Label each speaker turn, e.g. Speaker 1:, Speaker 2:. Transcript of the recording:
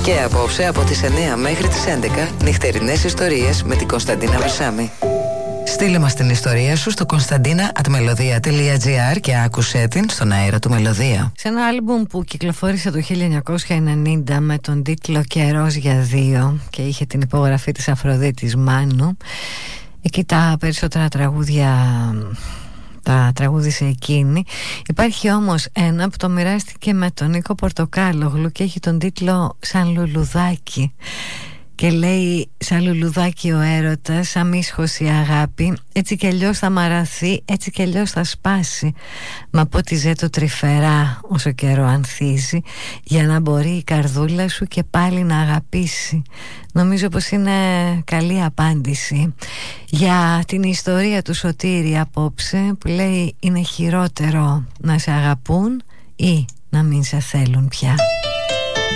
Speaker 1: Και απόψε από τις 9 μέχρι τις 11 νυχτερινές ιστορίες με την Κωνσταντίνα Βερσάμη. Στείλε μας την ιστορία σου στο konstantina@melodia.gr και άκουσέ την στον αέρα του Μελωδία.
Speaker 2: Σε ένα άλμπουμ που κυκλοφόρησε το 1990 με τον τίτλο «Καιρός για δύο» και είχε την υπογραφή της Αφροδίτης Μάνου, εκεί τα περισσότερα τραγούδια τα τραγούδισε εκείνη. Υπάρχει όμως ένα που το μοιράστηκε με τον Νίκο Πορτοκάλογλου και έχει τον τίτλο «Σαν λουλουδάκι». Και λέει: σαν λουλουδάκι ο έρωτας, σαν μίσχος η αγάπη, έτσι κι αλλιώς θα μαραθεί, έτσι κι αλλιώς θα σπάσει. Μα πότιζε το τρυφερά όσο καιρό ανθίζει, για να μπορεί η καρδούλα σου και πάλι να αγαπήσει. Νομίζω πως είναι καλή απάντηση για την ιστορία του Σωτήρη απόψε, που λέει: είναι χειρότερο να σε αγαπούν ή να μην σε θέλουν πια.